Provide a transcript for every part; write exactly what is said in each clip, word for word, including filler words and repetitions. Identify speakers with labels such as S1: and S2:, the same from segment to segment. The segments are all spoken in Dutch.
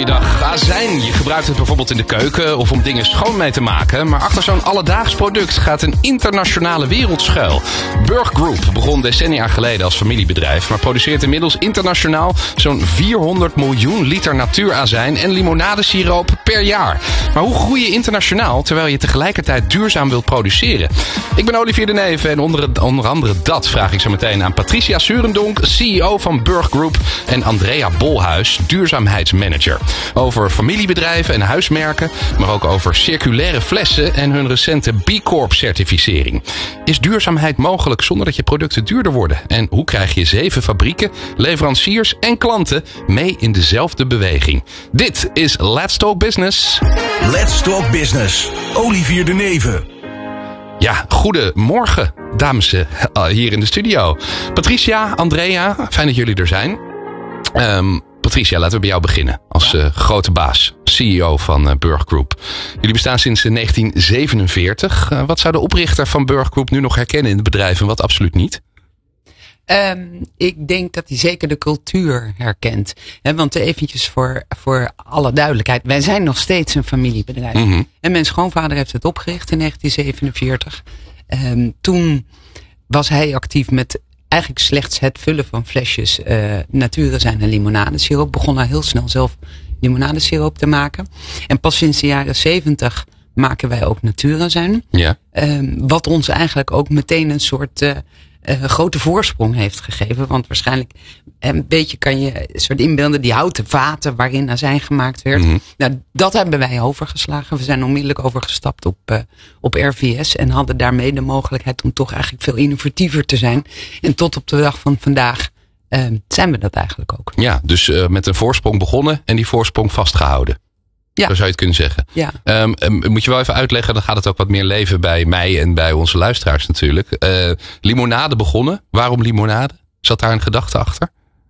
S1: goeiedag. Azijn, je gebruikt het bijvoorbeeld in de keuken of om dingen schoon mee te maken. Maar achter zo'n alledaags product gaat een internationale wereld schuil. Burg Group begon decennia geleden als familiebedrijf, maar produceert inmiddels internationaal zo'n vierhonderd miljoen liter natuurazijn en limonadesiroop per jaar. Maar hoe groei je internationaal terwijl je tegelijkertijd duurzaam wilt produceren? Ik ben Olivier de Neve en onder, onder andere dat vraag ik zo meteen aan Patricia Surendonk, C E O van Burg Group, en Andrea Bolhuis, duurzaamheidsmanager. Over familiebedrijven en huismerken, maar ook over circulaire flessen en hun recente B Corp certificering. Is duurzaamheid mogelijk zonder dat je producten duurder worden? En hoe krijg je zeven fabrieken, leveranciers en klanten mee in dezelfde beweging? Dit is Let's Talk Business.
S2: Let's Talk Business. Olivier de Neve.
S1: Ja, goedemorgen, dames uh, hier in de studio. Patricia, Andrea, fijn dat jullie er zijn. Um, Patricia, laten we bij jou beginnen als uh, grote baas, C E O van uh, Burg Group. Jullie bestaan sinds uh, negentien zevenenveertig. Uh, wat zou de oprichter van Burg Group nu nog herkennen in het bedrijf en wat absoluut niet?
S3: Um, ik denk dat hij zeker de cultuur herkent. He, want eventjes voor, voor alle duidelijkheid. Wij zijn nog steeds een familiebedrijf.
S1: Mm-hmm.
S3: En mijn schoonvader heeft het opgericht in negentien zevenenveertig. Um, toen was hij actief met eigenlijk slechts het vullen van flesjes uh, natuurazijn en limonadesiroop. Begon hij heel snel zelf limonadesiroop te maken. En pas sinds de jaren zeventig maken wij ook natuurazijn.
S1: Ja.
S3: Um, wat ons eigenlijk ook meteen een soort uh, uh, grote voorsprong heeft gegeven. Want waarschijnlijk een beetje kan je een soort inbeelden die houten vaten waarin azijn gemaakt werd.
S1: Mm-hmm.
S3: Nou, dat hebben wij overgeslagen. We zijn onmiddellijk overgestapt op, uh, op R V S en hadden daarmee de mogelijkheid om toch eigenlijk veel innovatiever te zijn. En tot op de dag van vandaag uh, zijn we dat eigenlijk ook.
S1: Ja, dus uh, met een voorsprong begonnen en die voorsprong vastgehouden.
S3: Ja.
S1: Zo zou je het kunnen zeggen.
S3: Ja.
S1: Um, um, moet je wel even uitleggen, dan gaat het ook wat meer leven bij mij en bij onze luisteraars natuurlijk. Uh, limonade begonnen. Waarom limonade? Zat daar een gedachte achter?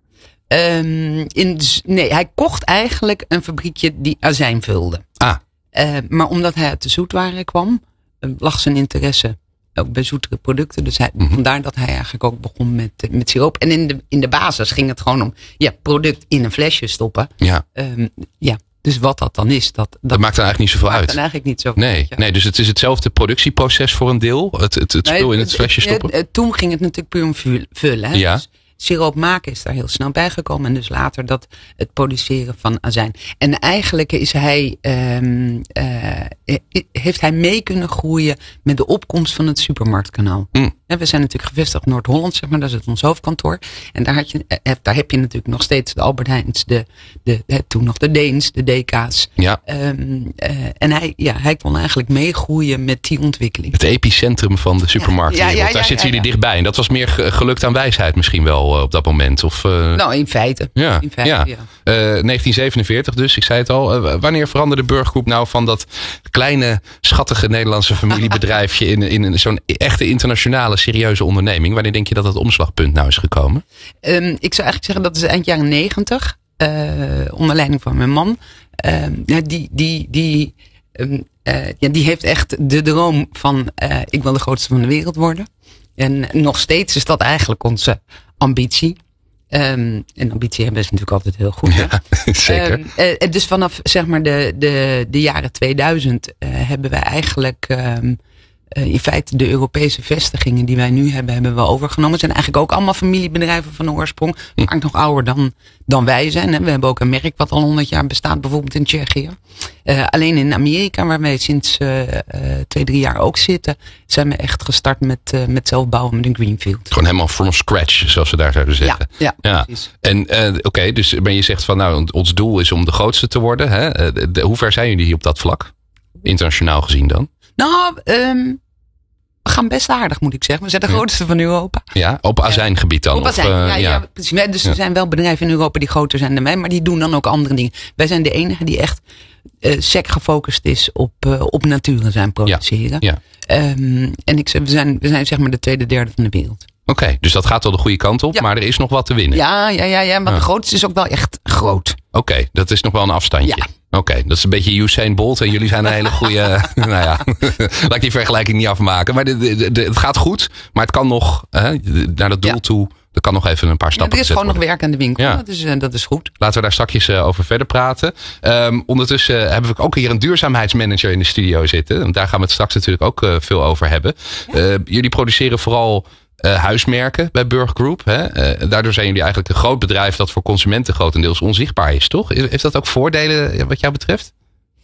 S3: Um, in, nee, hij kocht eigenlijk een fabriekje die azijn vulde.
S1: Ah.
S3: Uh, maar omdat hij uit de zoetwaren kwam, uh, lag zijn interesse ook bij zoetere producten. Dus hij, mm-hmm. vandaar dat hij eigenlijk ook begon met, uh, met siroop. En in de, in de basis ging het gewoon om ja, product in een flesje stoppen.
S1: Ja.
S3: Um, ja. Dus wat dat dan is, dat, dat,
S1: dat maakt dan eigenlijk niet zoveel
S3: maakt
S1: uit.
S3: Dan eigenlijk niet zoveel
S1: nee,
S3: uit, ja.
S1: nee, dus het is hetzelfde productieproces voor een deel. Het, het, het spul
S3: nee,
S1: in het flesje stoppen.
S3: Het, het, toen ging het natuurlijk puur om vullen. Hè?
S1: Ja.
S3: Dus siroop maken is daar heel snel bijgekomen. En dus later dat het produceren van azijn. En eigenlijk is hij, um, uh, heeft hij mee kunnen groeien met de opkomst van het supermarktkanaal.
S1: Mm.
S3: En we zijn natuurlijk gevestigd in Noord-Holland, zeg maar. Daar zit ons hoofdkantoor. En daar, had je, daar heb je natuurlijk nog steeds de Albert Heijns, de, de, de, toen nog de Deens, de D K's.
S1: Ja.
S3: Um, uh, en hij, ja, hij kon eigenlijk meegroeien met die ontwikkeling.
S1: Het epicentrum van de supermarktwereld.
S3: Ja, ja, ja,
S1: daar
S3: ja,
S1: zitten
S3: ja,
S1: jullie
S3: ja.
S1: dichtbij. En dat was meer gelukt aan wijsheid misschien wel uh, op dat moment. Of, uh...
S3: Nou, in feite.
S1: Ja,
S3: in feite,
S1: ja.
S3: ja.
S1: Uh, negentien zevenenveertig dus, ik zei het al. Uh, wanneer veranderde Burg Group nou van dat kleine, schattige Nederlandse familiebedrijfje in, in zo'n echte internationale, serieuze onderneming? Wanneer denk je dat het omslagpunt nou is gekomen?
S3: Um, ik zou eigenlijk zeggen dat is eind jaren negentig. Uh, onder leiding van mijn man. Uh, ja, die, die, die, um, uh, ja, die heeft echt de droom van uh, ik wil de grootste van de wereld worden. En nog steeds is dat eigenlijk onze ambitie. Um, en ambitie hebben is natuurlijk altijd heel goed.
S1: Ja, zeker.
S3: Um, uh, dus vanaf zeg maar de, de, de jaren tweeduizend uh, hebben wij eigenlijk um, uh, in feite de Europese vestigingen die wij nu hebben, hebben we overgenomen. Het zijn eigenlijk ook allemaal familiebedrijven van de oorsprong.
S1: Hm.
S3: Vaak nog ouder dan, dan wij zijn. Hè. We hebben ook een merk wat al honderd jaar bestaat, bijvoorbeeld in Tsjechië. Uh, alleen in Amerika, waar wij sinds uh, uh, twee, drie jaar ook zitten, zijn we echt gestart met, uh, met zelf bouwen met een greenfield.
S1: Gewoon helemaal from scratch, zoals we daar zouden zeggen.
S3: Ja, ja,
S1: ja.
S3: precies.
S1: En uh, oké, okay, dus ben je zegt van nou, ons doel is om de grootste te worden. Hè? Uh, de, de, hoe ver zijn jullie hier op dat vlak? Internationaal gezien dan?
S3: Nou, um, we gaan best aardig, moet ik zeggen. We zijn de grootste ja. van Europa.
S1: Ja, op azijngebied dan?
S3: Op azijn,
S1: of, uh,
S3: ja, ja. ja, precies. Dus ja. er zijn wel bedrijven in Europa die groter zijn dan wij, maar die doen dan ook andere dingen. Wij zijn de enige die echt uh, sec gefocust is op, uh, op natuurazijn produceren.
S1: Ja. Ja.
S3: Um, en ik, we, zijn, we zijn zeg maar de tweede, derde van de wereld.
S1: Oké, okay, dus dat gaat wel de goede kant op, ja. maar er is nog wat te winnen.
S3: Ja, ja, ja, ja maar ja. de grootste is ook wel echt groot.
S1: Oké, okay, dat is nog wel een afstandje.
S3: Ja.
S1: Oké, okay, dat is een beetje Usain Bolt en jullie zijn een hele goede... nou ja, laat ik die vergelijking niet afmaken. Maar de, de, de, het gaat goed, maar het kan nog hè, naar dat doel ja. toe er kan nog even een paar stappen
S3: ja, er is gewoon
S1: worden.
S3: nog werk aan de winkel. Ja. Dat, is, uh, dat is goed.
S1: Laten we daar straks uh, over verder praten. Um, ondertussen uh, hebben we ook hier een duurzaamheidsmanager in de studio zitten. En daar gaan we het straks natuurlijk ook uh, veel over hebben. Ja. Uh, jullie produceren vooral uh, huismerken bij Burg Group. Hè? Uh, daardoor zijn jullie eigenlijk een groot bedrijf dat voor consumenten grotendeels onzichtbaar is, toch? Heeft dat ook voordelen wat jou betreft?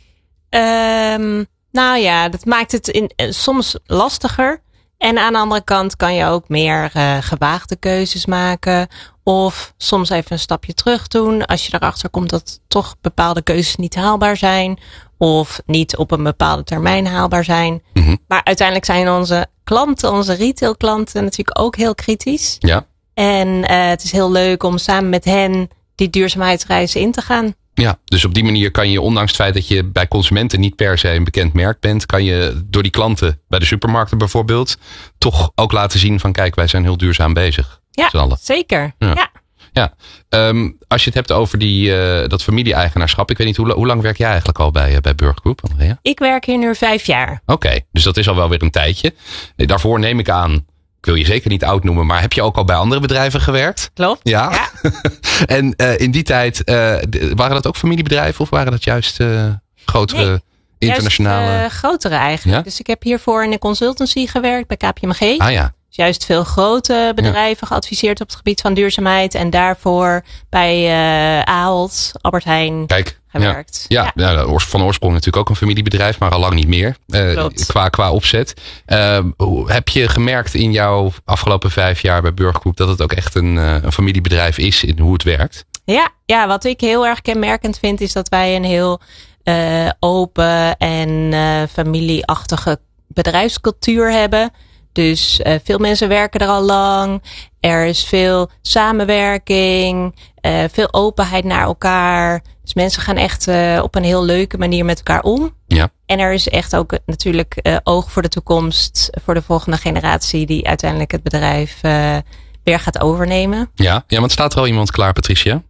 S4: Um, nou ja, dat maakt het in, uh, soms lastiger. En aan de andere kant kan je ook meer uh, gewaagde keuzes maken. Of soms even een stapje terug doen. Als je erachter komt dat toch bepaalde keuzes niet haalbaar zijn. Of niet op een bepaalde termijn haalbaar zijn. Mm-hmm. Maar uiteindelijk zijn onze klanten, onze retailklanten natuurlijk ook heel kritisch.
S1: Ja.
S4: En uh, het is heel leuk om samen met hen die duurzaamheidsreizen in te gaan.
S1: Ja, dus op die manier kan je, ondanks het feit dat je bij consumenten niet per se een bekend merk bent, kan je door die klanten bij de supermarkten bijvoorbeeld toch ook laten zien van kijk, wij zijn heel duurzaam bezig.
S4: Ja, zeker. Ja. ja.
S1: ja. Um, als je het hebt over die, uh, dat familie-eigenaarschap, ik weet niet, hoe, hoe lang werk jij eigenlijk al bij, uh, bij Burg Group, Andrea?
S4: Ik werk hier nu vijf jaar.
S1: Oké, okay, dus dat is al wel weer een tijdje. Daarvoor neem ik aan, ik wil je zeker niet oud noemen, maar heb je ook al bij andere bedrijven gewerkt?
S4: Klopt.
S1: Ja. ja. en uh, in die tijd, uh, waren dat ook familiebedrijven of waren dat juist uh, grotere, nee, internationale?
S4: Juist, uh, grotere eigenlijk. Ja? Dus ik heb hiervoor in de consultancy gewerkt bij K P M G.
S1: Ah ja.
S4: Dus juist veel grote bedrijven ja. geadviseerd op het gebied van duurzaamheid. En daarvoor bij uh, Ahold, Albert Heijn
S1: Kijk,
S4: gewerkt.
S1: Ja, ja. ja, van oorsprong natuurlijk ook een familiebedrijf, maar al lang niet meer. Uh, qua, qua opzet. Uh, hoe, heb je gemerkt in jouw afgelopen vijf jaar bij Burg Group dat het ook echt een, uh, een familiebedrijf is in hoe het werkt?
S4: Ja, ja, wat ik heel erg kenmerkend vind is dat wij een heel uh, open en uh, familieachtige bedrijfscultuur hebben. Dus uh, veel mensen werken er al lang. Er is veel samenwerking. Uh, veel openheid naar elkaar. Dus mensen gaan echt uh, op een heel leuke manier met elkaar om.
S1: Ja.
S4: En er is echt ook natuurlijk uh, oog voor de toekomst. Voor de volgende generatie die uiteindelijk het bedrijf uh, weer gaat overnemen.
S1: Ja, ja, want staat er al iemand klaar, Patricia?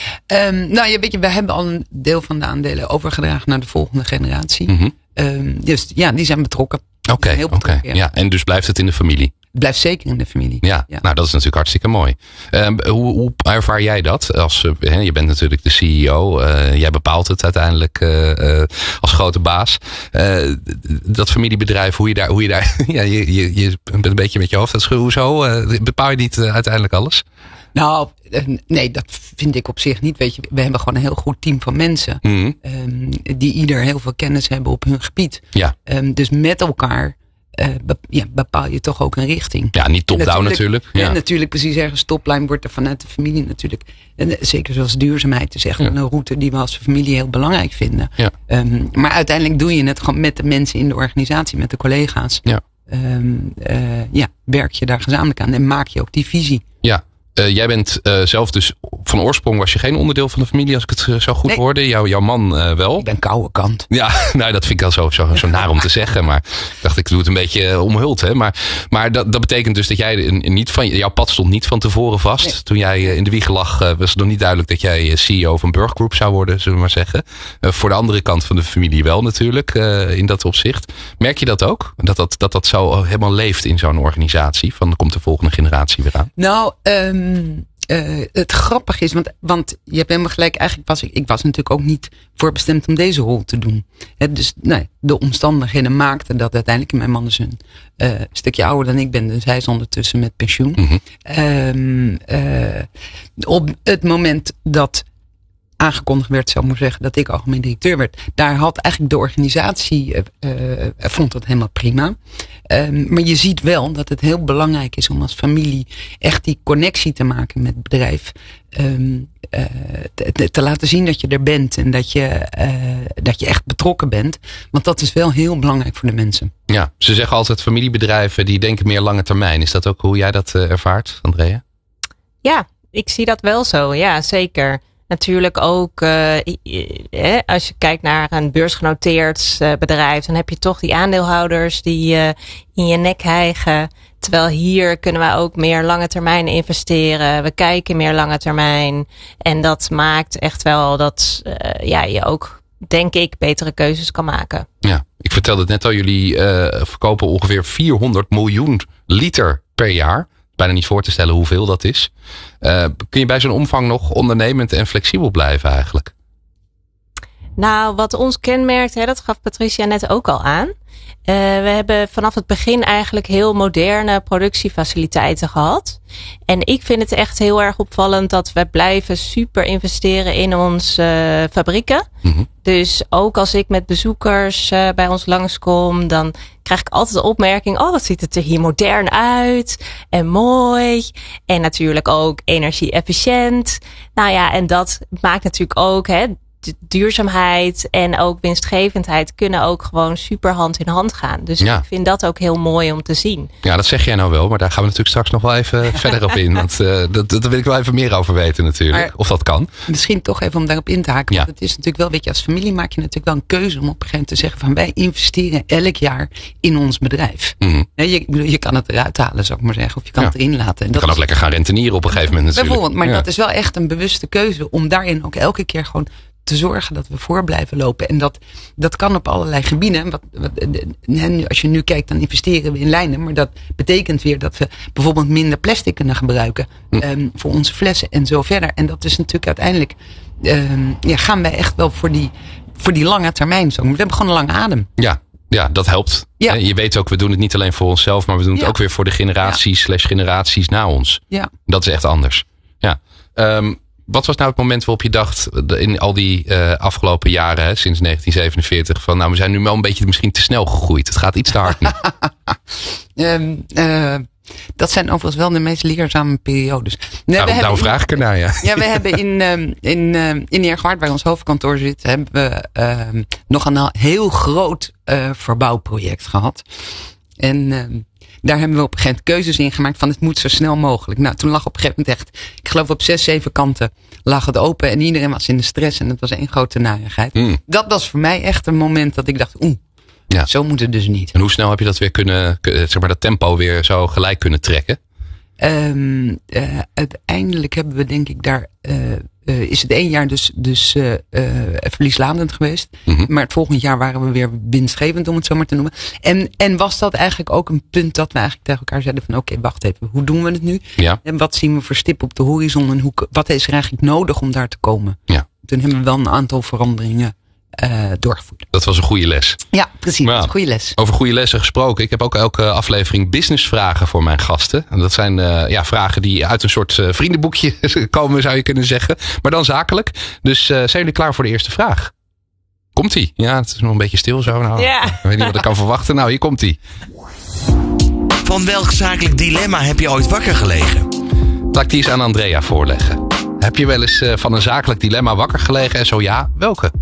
S3: Um, nou, ja, weet je, we hebben al een deel van de aandelen overgedragen naar de volgende generatie. Mm-hmm. Um, dus ja, die zijn betrokken.
S1: Oké, okay, okay. ja. ja. En dus blijft het in de familie?
S3: Het blijft zeker in de familie.
S1: Ja, ja. Nou dat is natuurlijk hartstikke mooi. Um, hoe, hoe ervaar jij dat? Als, uh, je bent natuurlijk de C E O. Uh, jij bepaalt het uiteindelijk uh, uh, als grote baas. Uh, dat familiebedrijf, hoe je daar... Hoe je, daar ja, je, je, je bent een beetje met je hoofd aan het schudden. Hoezo? Uh, bepaal je niet uh, uiteindelijk alles?
S3: Nou, nee, dat vind ik op zich niet. Weet je, we hebben gewoon een heel goed team van mensen. Mm-hmm. Um, die ieder heel veel kennis hebben op hun gebied.
S1: Ja.
S3: Um, dus met elkaar uh, be- ja, bepaal je toch ook een richting.
S1: Ja, niet top-down natuurlijk.
S3: Ja.
S1: Ja.
S3: natuurlijk precies ergens toplijn wordt er vanuit de familie natuurlijk. En zeker zoals duurzaamheid is echt ja. een route die we als familie heel belangrijk vinden.
S1: Ja.
S3: Um, maar uiteindelijk doe je het gewoon met de mensen in de organisatie, met de collega's.
S1: Ja.
S3: Um, uh, ja, werk je daar gezamenlijk aan en maak je ook die visie.
S1: Ja. Uh, jij bent uh, zelf dus, van oorsprong was je geen onderdeel van de familie, als ik het uh, zo goed nee. hoorde. Jou, jouw man uh, wel.
S3: Ik ben koude kant.
S1: Ja, nou dat vind ik al zo, zo, zo naar om te zeggen. Maar ik dacht, ik doe het een beetje omhuld. Hè? Maar, maar dat, dat betekent dus dat jij niet van, jouw pad stond niet van tevoren vast. Nee. Toen jij uh, in de wieg lag, uh, was het nog niet duidelijk dat jij C E O van Burg Group zou worden, zullen we maar zeggen. Uh, voor de andere kant van de familie wel natuurlijk, uh, in dat opzicht. Merk je dat ook? Dat dat, dat, dat zo helemaal leeft in zo'n organisatie? Van, dan komt de volgende generatie weer aan.
S3: Nou, um... Uh, het grappig is, want, want je hebt helemaal gelijk, eigenlijk was ik, ik was natuurlijk ook niet voorbestemd om deze rol te doen. He, dus nee, de omstandigheden maakten dat uiteindelijk, mijn man is een uh, stukje ouder dan ik ben, dus hij is ondertussen met pensioen. Mm-hmm. Um, uh, op het moment dat aangekondigd werd, zou ik maar zeggen, dat ik algemeen directeur werd. Daar had eigenlijk de organisatie, uh, uh, vond dat helemaal prima. Um, maar je ziet wel dat het heel belangrijk is om als familie echt die connectie te maken met het bedrijf. Um, uh, te, te laten zien dat je er bent en dat je, uh, dat je echt betrokken bent. Want dat is wel heel belangrijk voor de mensen.
S1: Ja, ze zeggen altijd familiebedrijven die denken meer lange termijn. Is dat ook hoe jij dat uh, ervaart, Andrea?
S4: Ja, ik zie dat wel zo. Ja, zeker. Natuurlijk ook, uh, eh, als je kijkt naar een beursgenoteerd uh, bedrijf, dan heb je toch die aandeelhouders die uh, in je nek hijgen. Terwijl hier kunnen we ook meer lange termijn investeren. We kijken meer lange termijn. En dat maakt echt wel dat uh, ja, je ook, denk ik, betere keuzes kan maken.
S1: Ja, ik vertelde het net al, jullie uh, verkopen ongeveer vierhonderd miljoen liter per jaar. bijna niet voor te stellen hoeveel dat is. Uh, kun je bij zo'n omvang nog ondernemend en flexibel blijven eigenlijk?
S4: Nou, wat ons kenmerkt, hè, dat gaf Patricia net ook al aan. Uh, we hebben vanaf het begin eigenlijk heel moderne productiefaciliteiten gehad. En ik vind het echt heel erg opvallend dat we blijven super investeren in onze uh, fabrieken. Mm-hmm. Dus ook als ik met bezoekers uh, bij ons langskom, dan krijg ik altijd de opmerking, oh, wat ziet het er hier modern uit en mooi. En natuurlijk ook energie-efficiënt. Nou ja, en dat maakt natuurlijk ook, hè, duurzaamheid en ook winstgevendheid kunnen ook gewoon super hand in hand gaan. Dus ja. ik vind dat ook heel mooi om te zien.
S1: Ja, dat zeg jij nou wel, maar daar gaan we natuurlijk straks nog wel even verder op in. Want uh, dat, dat wil ik wel even meer over weten natuurlijk. Maar of dat kan.
S3: Misschien toch even om daarop in te haken. Ja. Want het is natuurlijk wel, weet je, als familie maak je natuurlijk wel een keuze om op een gegeven moment te zeggen van wij investeren elk jaar in ons bedrijf. Mm-hmm. Je, je kan het eruit halen, zou ik maar zeggen. Of je kan ja. het erin laten. En
S1: je
S3: dat
S1: kan ook lekker gaan rentenieren op een gegeven moment natuurlijk.
S3: Bijvoorbeeld, maar
S1: ja.
S3: dat is wel echt een bewuste keuze om daarin ook elke keer gewoon te zorgen dat we voor blijven lopen. En dat, dat kan op allerlei gebieden. Wat, wat, als je nu kijkt, dan investeren we in lijnen. Maar dat betekent weer dat we bijvoorbeeld minder plastic kunnen gebruiken. Hm. Um, voor onze flessen en zo verder. En dat is natuurlijk uiteindelijk, um, ja, gaan wij echt wel voor die, voor die lange termijn. Zo. We hebben gewoon een lange adem.
S1: Ja. Ja, dat helpt. Ja. Je weet ook, we doen het niet alleen voor onszelf, maar we doen het ja. ook weer voor de generaties ja. slash generaties na ons.
S3: Ja.
S1: Dat is echt anders. Ja. Um, Wat was nou het moment waarop je dacht in al die uh, afgelopen jaren, hè, sinds negentien zevenenveertig, van nou we zijn nu wel een beetje misschien te snel gegroeid. Het gaat iets te hard nu.
S3: um, uh, dat zijn overigens wel de meest leerzame periodes. Nee,
S1: nou, daarom vraag ik ernaar, ja.
S3: Ja, we hebben in, um, in, uh, in Heergewaard, waar ons hoofdkantoor zit, hebben we uh, nog een heel groot uh, verbouwproject gehad. En uh, daar hebben we op een gegeven moment keuzes in gemaakt van het moet zo snel mogelijk. Nou, toen lag op een gegeven moment echt, ik geloof op zes, zeven kanten lag het open en iedereen was in de stress en het was één grote narigheid. Mm. Dat was voor mij echt een moment dat ik dacht, oeh, ja. zo moet het dus niet.
S1: En hoe snel heb je dat weer kunnen, zeg maar dat tempo weer zo gelijk kunnen trekken?
S3: Um, uh, uiteindelijk hebben we denk ik daar, uh, uh, is het één jaar dus, dus uh, uh, verliesladend geweest. Mm-hmm. Maar het volgende jaar waren we weer winstgevend, om het zo maar te noemen. En, en was dat eigenlijk ook een punt dat we eigenlijk tegen elkaar zeiden van oké, okay, wacht even, hoe doen we het nu?
S1: Ja.
S3: En wat zien we voor stip op de horizon en hoe, wat is er eigenlijk nodig om daar te komen?
S1: Ja.
S3: Toen hebben we wel een aantal veranderingen Uh, doorgevoerd.
S1: Dat was een goede les.
S3: Ja, precies. Ja, dat is een goede les.
S1: Over goede lessen gesproken. Ik heb ook elke aflevering businessvragen voor mijn gasten. En dat zijn uh, ja, vragen die uit een soort uh, vriendenboekje komen, zou je kunnen zeggen. Maar dan zakelijk. Dus uh, zijn jullie klaar voor de eerste vraag? Komt-ie? Ja, het is nog een beetje stil zo. Nou,
S4: ja.
S1: Ik weet niet wat ik kan verwachten. Nou, hier komt-ie.
S2: Van welk zakelijk dilemma heb je ooit wakker gelegen?
S1: Laat ik die eens aan Andrea voorleggen. Heb je wel eens uh, van een zakelijk dilemma wakker gelegen? En zo ja, welke?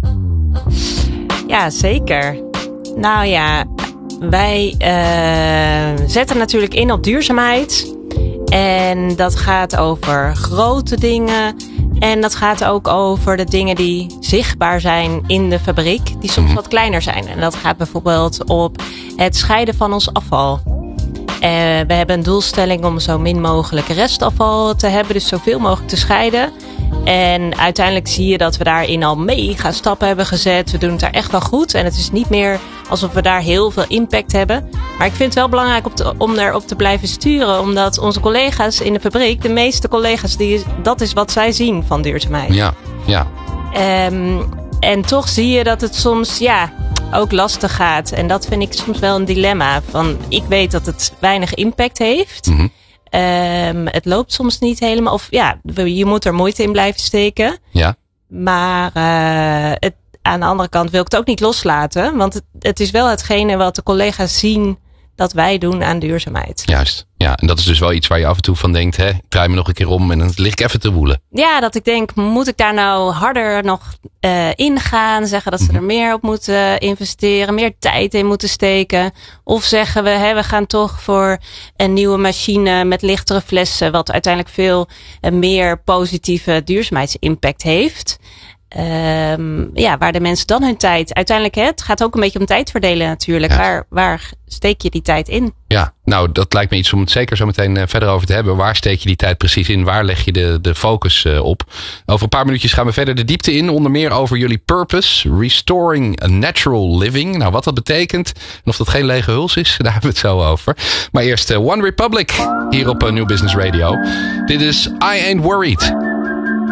S4: Ja, zeker. Nou ja, wij uh, zetten natuurlijk in op duurzaamheid. En dat gaat over grote dingen. En dat gaat ook over de dingen die zichtbaar zijn in de fabriek. Die soms mm-hmm. wat kleiner zijn. En dat gaat bijvoorbeeld op het scheiden van ons afval. Uh, we hebben een doelstelling om zo min mogelijk restafval te hebben. Dus zoveel mogelijk te scheiden. En uiteindelijk zie je dat we daarin al mega stappen hebben gezet. We doen het daar echt wel goed. En het is niet meer alsof we daar heel veel impact hebben. Maar ik vind het wel belangrijk om, te, om erop te blijven sturen. Omdat onze collega's in de fabriek, de meeste collega's, die, dat is wat zij zien van duurzaamheid.
S1: Ja, ja.
S4: Um, en toch zie je dat het soms ja, ook lastig gaat. En dat vind ik soms wel een dilemma. Van, ik weet dat het weinig impact heeft. Mm-hmm. Um, het loopt soms niet helemaal. Of ja, je moet er moeite in blijven steken.
S1: Ja.
S4: Maar uh, het, aan de andere kant wil ik het ook niet loslaten. Want het, het is wel hetgene wat de collega's zien dat wij doen aan duurzaamheid.
S1: Juist. Ja, en dat is dus wel iets waar je af en toe van denkt, hè, ik draai me nog een keer om en dan lig ik even te woelen.
S4: Ja, dat ik denk, moet ik daar nou harder nog uh, in gaan? Zeggen dat ze mm-hmm. er meer op moeten investeren, meer tijd in moeten steken? Of zeggen we, hè, we gaan toch voor een nieuwe machine met lichtere flessen, wat uiteindelijk veel uh, meer positieve duurzaamheidsimpact heeft. Um, ja, waar de mensen dan hun tijd... Uiteindelijk, hè, het gaat ook een beetje om tijd verdelen natuurlijk.
S1: Ja.
S4: Waar, waar steek je die tijd in?
S1: Ja, nou dat lijkt me iets om het zeker zo meteen uh, verder over te hebben. Waar steek je die tijd precies in? Waar leg je de, de focus uh, op? Over een paar minuutjes gaan we verder de diepte in. Onder meer over jullie purpose. Restoring a natural living. Nou, wat dat betekent. En of dat geen lege huls is. Daar hebben we het zo over. Maar eerst uh, One Republic. Hier op uh, New Business Radio. Dit is I Ain't Worried.